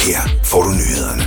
Her får du nyhederne.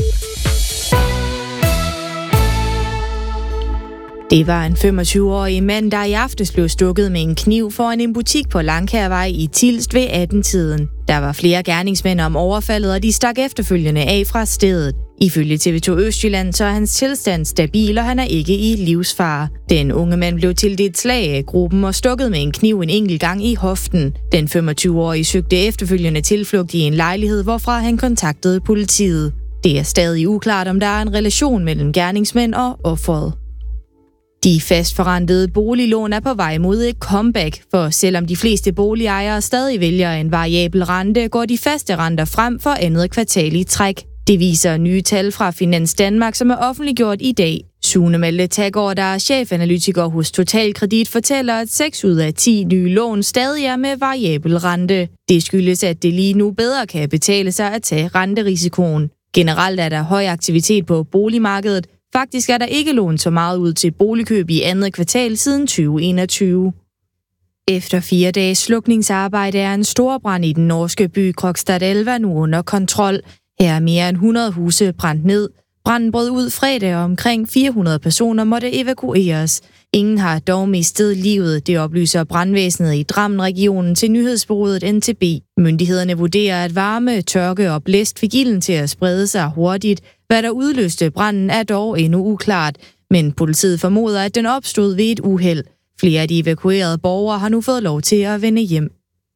Det var en 25-årig mand, der i aftes blev stukket med en kniv foran en butik på Langkærvej i Tilst ved 18-tiden. Der var flere gerningsmænd om overfaldet, og de stak efterfølgende af fra stedet. Ifølge TV2 Østjylland så er hans tilstand stabil, og han er ikke i livsfare. Den unge mand blev tildelt slag af gruppen og stukket med en kniv en enkelt gang i hoften. Den 25-årige søgte efterfølgende tilflugt i en lejlighed, hvorfra han kontaktede politiet. Det er stadig uklart, om der er en relation mellem gerningsmænd og offeret. De fastforrentede boliglån er på vej mod et comeback, for selvom de fleste boligejere stadig vælger en variabel rente, går de faste renter frem for andet kvartal i træk. Det viser nye tal fra Finans Danmark, som er offentliggjort i dag. Sune Malte Taggaard, der er chefanalytiker hos Totalkredit, fortæller, at 6 ud af 10 nye lån stadig er med variabel rente. Det skyldes, at det lige nu bedre kan betale sig at tage renterisikoen. Generelt er der høj aktivitet på boligmarkedet. Faktisk er der ikke lånt så meget ud til boligkøb i andet kvartal siden 2021. Efter 4 dages slukningsarbejde er en stor brand i den norske by Krokstadelva nu under kontrol. Her er mere end 100 huse brændt ned. Branden brød ud fredag, og omkring 400 personer måtte evakueres. Ingen har dog mistet livet, det oplyser brandvæsenet i Drammen-regionen til nyhedsbureauet NTB. Myndighederne vurderer, at varme, tørke og blæst fik ilden til at sprede sig hurtigt. Hvad der udløste branden er dog endnu uklart, men politiet formoder, at den opstod ved et uheld. Flere af de evakuerede borgere har nu fået lov til at vende hjem.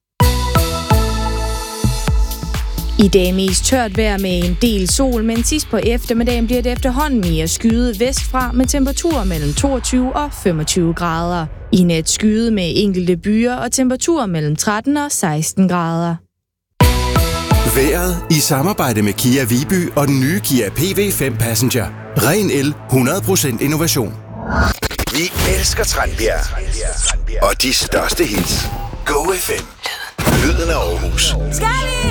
I dag mest tørt vejr med en del sol, men sidst på eftermiddagen bliver det efterhånden mere skyet vestfra med temperaturer mellem 22 og 25 grader. I nat skyet med enkelte byer og temperaturer mellem 13 og 16 grader. Vejret i samarbejde med Kia Viby og den nye Kia PV5 Passenger. Ren el, 100% innovation. Vi elsker Tranbjerg og de største hits. Go FM. Lyden af Aarhus.